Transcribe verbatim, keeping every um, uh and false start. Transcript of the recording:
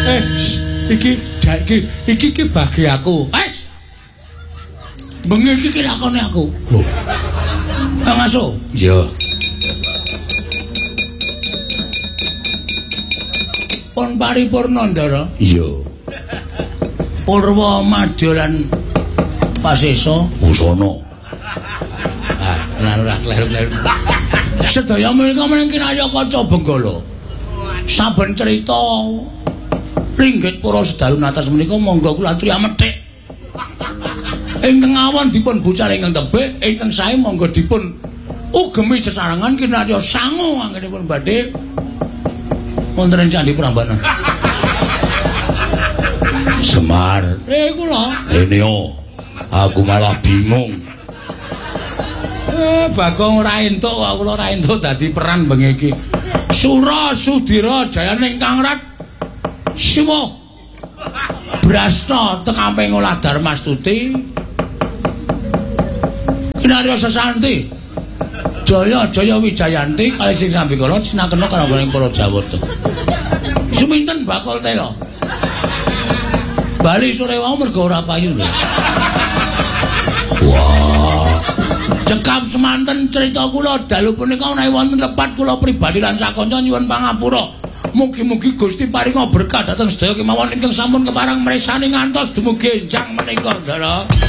Eh, iki iki iki iki bagi aku. Wes. Bengi iki lakone aku. Loh. Kang Aso. Iya. Pon paripurna Ndara. Iya. Purwa Madya lan Pasesa Usana. Ah, tenan ora kleru-kleru. Sedaya menika meneng kinaya kaca Benggala. Saben cerita ringgit para sedalu atas menika monggo kula aturi amethik. Ingkang awan dipun bucal ingkang tebih, ingkang sae monggo dipun ugemi sesarengan kinarya sangu anggenipun badhe wonten ing Candi Prambanan. Semar. Eh kula. Eneo. Aku malah bingung. Eh Bagong ora entuk kok kula ora entuk dadi peran bengi iki. Sura Sudira Jayane Kangrat Siwa Brasta tekamping olah Darmastuti Kinarya Sesanti Jaya Jaya Wijayanti kali sing sambikala sinakena karo para Jawata. Suminten bakul tela. Bali sore wae mergo ora payu lho. Wah. Cekap semanten crita kula dalu punika menawi wonten tepat kula pribadi lan sakanca nyuwun pangapura. Mugi-mugi Gusti paringa berkah dhateng sedaya kemawon ingkang sampun kepareng mresani ngantos dumugi enjang menika Ndara.